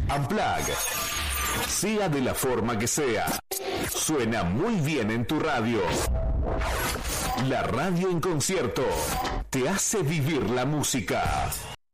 Unplugged. Sea de la forma que sea, suena muy bien en tu radio. La radio en concierto te hace vivir la música.